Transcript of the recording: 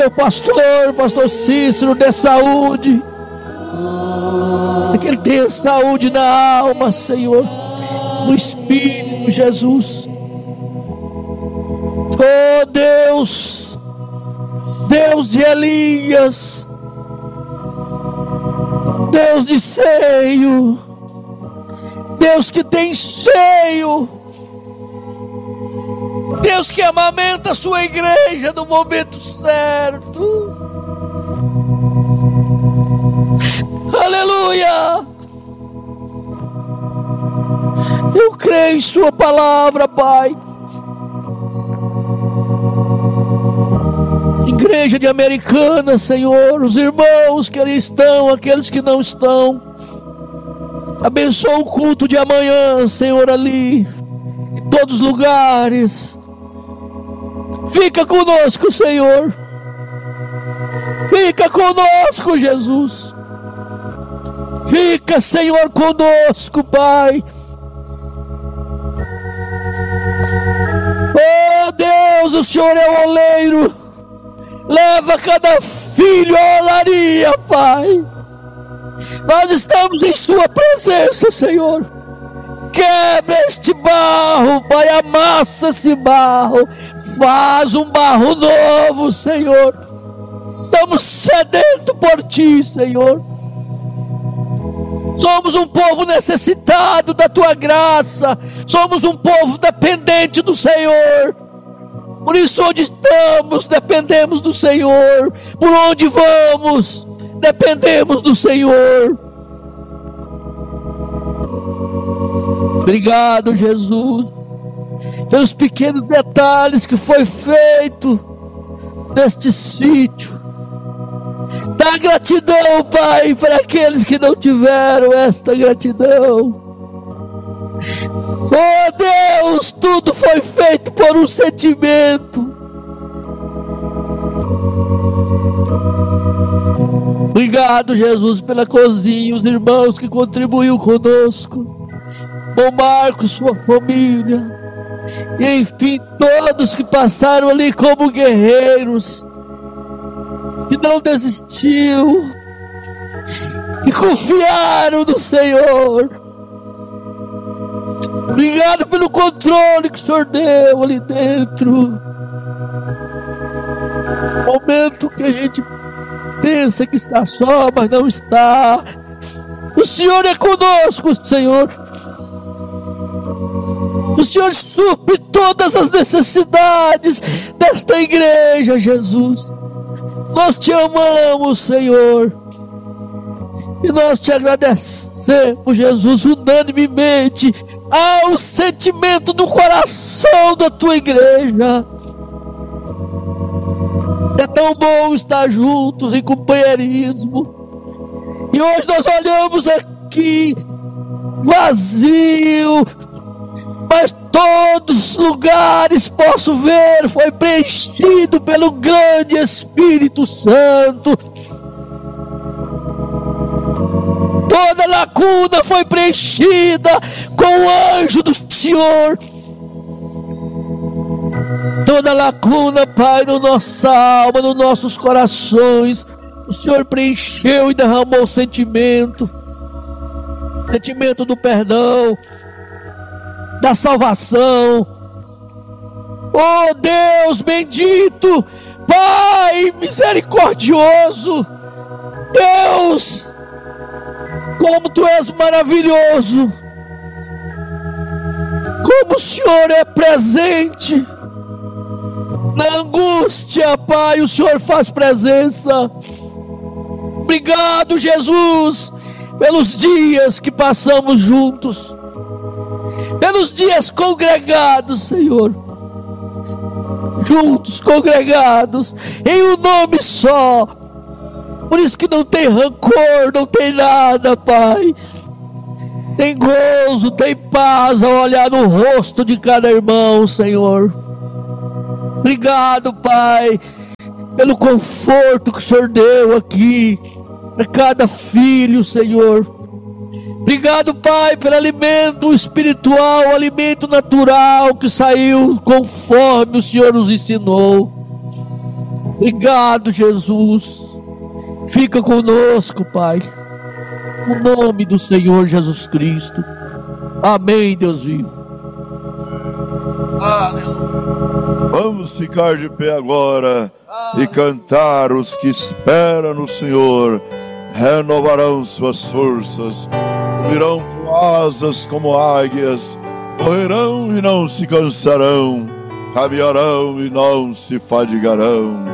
teu pastor Cícero, dê saúde, que ele tenha saúde na alma, Senhor, no espírito, Jesus. Oh Deus, Deus de Elias, Deus de seio, Deus que tem seio, Deus que amamenta a sua igreja no momento certo. Aleluia! Eu creio em sua palavra, Pai. Igreja de Americana, Senhor, os irmãos que ali estão, aqueles que não estão, abençoa o culto de amanhã, Senhor, ali, em todos os lugares. Fica conosco, Senhor. Fica conosco, Jesus. Fica, Senhor, conosco, Pai. Oh Deus, o Senhor é o oleiro. Leva cada filho à olaria, Pai. Nós estamos em sua presença, Senhor. Quebra este barro, Pai, amassa esse barro, faz um barro novo, Senhor. Estamos sedentos por Ti, Senhor. Somos um povo necessitado da Tua graça, somos um povo dependente do Senhor. Por isso, onde estamos, dependemos do Senhor. Por onde vamos, dependemos do Senhor. Obrigado, Jesus, pelos pequenos detalhes que foi feito neste sítio. Dá gratidão, Pai, para aqueles que não tiveram esta gratidão. Oh Deus, tudo foi feito por um sentimento. Obrigado, Jesus, pela cozinha, os irmãos que contribuíram conosco. Bom Marcos, sua família, e enfim, todos que passaram ali como guerreiros, que não desistiu, que confiaram no Senhor. Obrigado pelo controle que o Senhor deu ali dentro. Momento que a gente pensa que está só, mas não está. O Senhor é conosco, Senhor. O Senhor supre todas as necessidades desta igreja, Jesus. Nós te amamos, Senhor, e nós te agradecemos, Jesus, unanimemente, ao sentimento do coração da tua igreja. É tão bom estar juntos em companheirismo. E hoje nós olhamos aqui vazio, mas todos os lugares, posso ver, foi preenchido pelo grande Espírito Santo. Toda lacuna foi preenchida com o anjo do Senhor. Toda lacuna, Pai, na nossa alma, nos nossos corações, o Senhor preencheu e derramou o sentimento do perdão, da salvação. Oh Deus bendito, Pai misericordioso, Deus, como Tu és maravilhoso, como o Senhor é presente na angústia, Pai, o Senhor faz presença. Obrigado, Jesus, pelos dias que passamos juntos, pelos dias congregados, Senhor, juntos, congregados, em um nome só. Por isso que não tem rancor, não tem nada, Pai. Tem gozo, tem paz ao olhar no rosto de cada irmão, Senhor. Obrigado, Pai, pelo conforto que o Senhor deu aqui para cada filho, Senhor. Obrigado, Pai, pelo alimento espiritual, alimento natural que saiu conforme o Senhor nos ensinou. Obrigado, Jesus. Fica conosco, Pai. No nome do Senhor Jesus Cristo. Amém, Deus vivo. Aleluia. Vamos ficar de pé agora e cantar. Os que esperam no Senhor renovarão suas forças, virão com asas como águias, correrão e não se cansarão, caminharão e não se fadigarão.